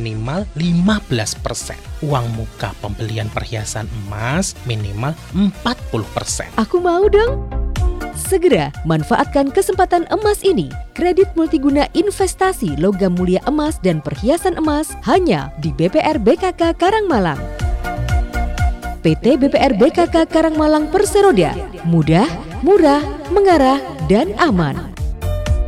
minimal 15%. Uang muka pembelian perhiasan emas minimal 40%. Aku mau dong. Segera manfaatkan kesempatan emas ini. Kredit multiguna investasi logam mulia emas dan perhiasan emas hanya di BPR BKK Karangmalang. PT BPR BKK Karangmalang Perseroda, mudah, murah, mengarah, dan aman.